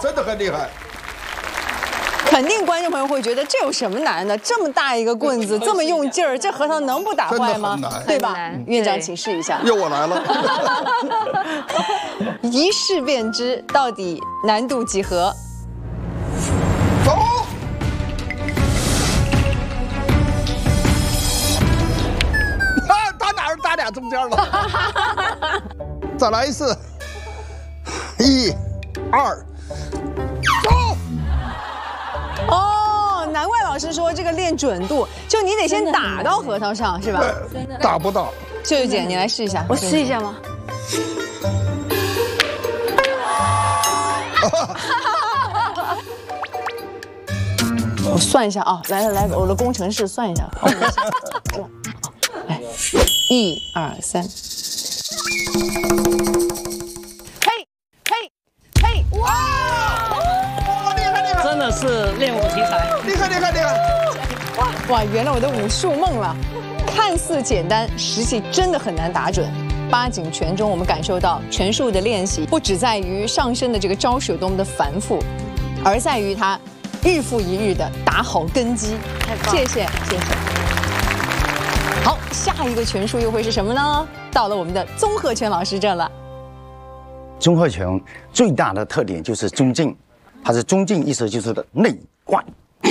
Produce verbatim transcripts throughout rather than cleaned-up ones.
真的很厉害。 肯定观众朋友会觉得这有什么难的？这么大一个棍子，这么用劲儿，这核桃能不打坏吗？对吧？院长，请试一下。 又我来了。 一试便知，到底难度几何？ 走。啊，打哪儿？打俩中间了。再来一次。一、二，走。 哦，难怪老师说这个练准度，就你得先打到核桃上，是吧？ 对，打不到。 秀秀姐，你来试一下， 我试一下吗？ 我算一下啊，来来来，我的工程师算一下。来，一二三。嘿，嘿，嘿！哇！ 厉害厉害！ 真的是练武奇才， 厉害厉害厉害！ 哇哇，圆了我的武术梦了。看似简单，实际真的很难打准。八景拳中，我们感受到拳术的练习不只在于上身的这个招式有多么的繁复，而在于它日复一日的打好根基。谢谢谢谢。好，下一个拳术又会是什么呢？到了我们的综合拳老师这了。 综合拳最大的特点就是中劲，它是中劲，意思就是的内贯。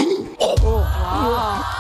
哇！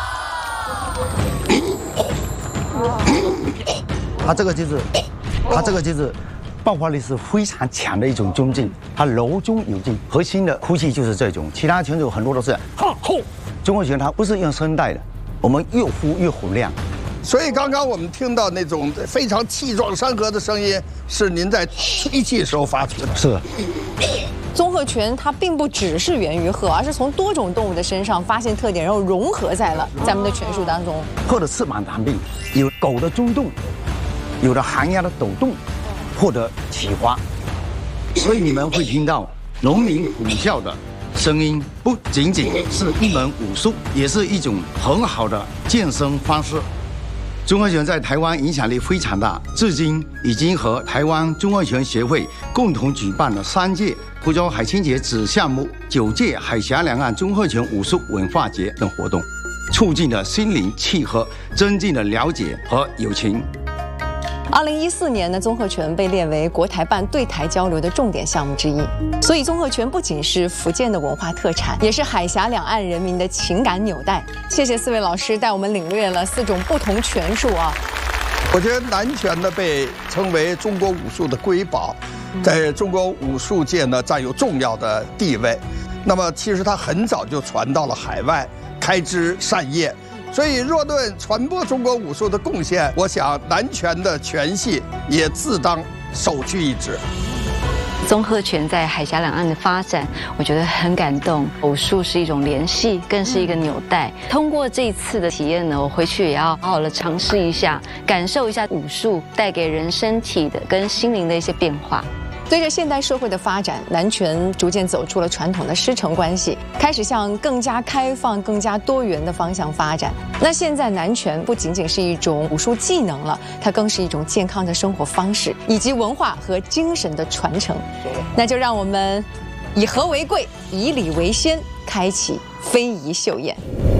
它这个就是，它这个就是爆发力是非常强的一种中劲，它柔中有劲，核心的呼气就是这种。其他拳手很多都是哈吼，综合拳它不是用声带的，我们越呼越洪亮。 所以刚刚我们听到那种非常气壮山河的声音，是您在吹气时候发出的。 是。 综合拳它并不只是源于鹤，而是从多种动物的身上发现特点，然后融合在了咱们的拳术当中。 鹤的翅膀长臂，有狗的中动，有的寒鸦的抖动，或者起花，所以你们会听到农民虎啸的声音，不仅仅是一门武术，也是一种很好的健身方式。综合拳在台湾影响力非常大，至今已经和台湾综合拳协会共同举办了三届福州海清节子项目、九届海峡两岸综合拳武术文化节等活动，促进了心灵契合，增进了了解和友情。 二零一四年呢，综合拳被列为国台办对台交流的重点项目之一。所以，综合拳不仅是福建的文化特产，也是海峡两岸人民的情感纽带。谢谢四位老师带我们领略了四种不同拳术啊。 我觉得南拳呢被称为中国武术的瑰宝，在中国武术界呢占有重要的地位。那么，其实它很早就传到了海外，开枝散叶。所以，若论传播中国武术的贡献，我想南拳的拳系也自当首屈一指。 综合拳在海峡两岸的发展，我觉得很感动。武术是一种联系，更是一个纽带。通过这一次的体验呢，我回去也要好好的尝试一下，感受一下武术带给人身体的跟心灵的一些变化。 随着现代社会的发展，南拳逐渐走出了传统的师承关系，开始向更加开放、更加多元的方向发展。那现在南拳不仅仅是一种武术技能了，它更是一种健康的生活方式，以及文化和精神的传承。那就让我们以和为贵，以礼为先，开启非遗秀宴。